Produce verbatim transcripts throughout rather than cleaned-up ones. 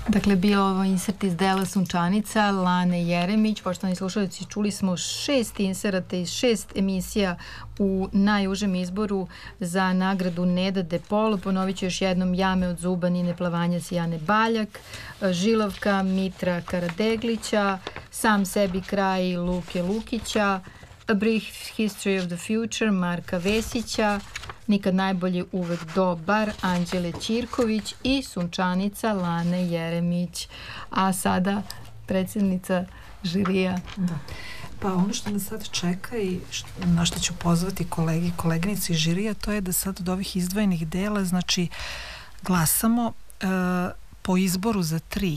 Dakle, bio ovo insert iz dela Sunčanica, Lane Jeremić. Poštovani slušalci, čuli smo šest inserata iz šest emisija u najužem izboru za nagradu Neda de Pol. Ponovit ću još jednom: Jame od zuba Nine Plavanjac i Jane Baljak, Žilavka Mitra Karadeglića, Sam sebi kraj Luke Lukića, A Brief History of the Future Marka Vesića, Nikad najbolje, uvek dobar Anđele Ćirković i Sunčanica Lane Jeremić. A sada predsjednica žirija. Da. Pa ono što nas sad čeka i što, na što ću pozvati kolegi i koleginici žirija, to je da sad od ovih izdvojenih dela, znači, glasamo e, po izboru za tri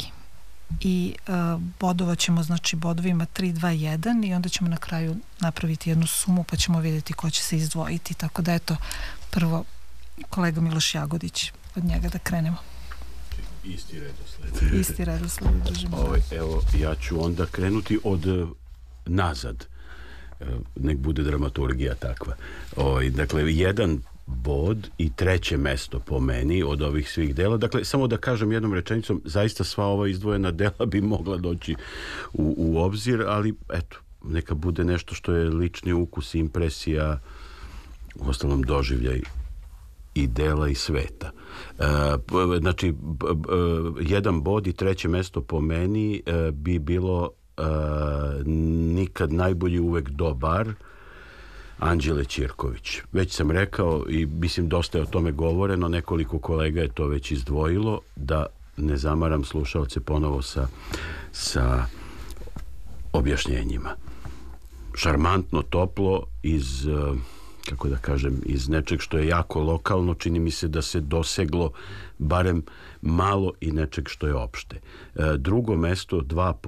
i uh, bodovat ćemo, znači, bodovima tri, dva, jedan i onda ćemo na kraju napraviti jednu sumu pa ćemo vidjeti ko će se izdvojiti. Tako da, eto, prvo kolega Miloš Jagodić, od njega da krenemo. Isti redosled. Isti redosled držimo. Ovo, evo, ja ću onda krenuti od uh, nazad. Uh, nek bude dramaturgija takva. Ovo, dakle, jedan bod i treće mesto po meni od ovih svih dela. Dakle, samo da kažem jednom rečenicom, zaista sva ova izdvojena dela bi mogla doći u, u obzir, ali eto, neka bude nešto što je lični ukus, impresija, u ostalom doživljaj i dela i sveta. E, znači, b, b, jedan bod i treće mesto po meni e, bi bilo e, Nikad najbolji, uvek dobar Anđele Ćirković. Već sam rekao i mislim dosta je o tome govoreno, nekoliko kolega je to već izdvojilo, da ne zamaram slušaoce ponovo sa, sa objašnjenjima. Šarmantno, toplo, iz, kako da kažem, iz nečeg što je jako lokalno, čini mi se da se doseglo barem malo i nečeg što je opšte. Drugo mesto, dva po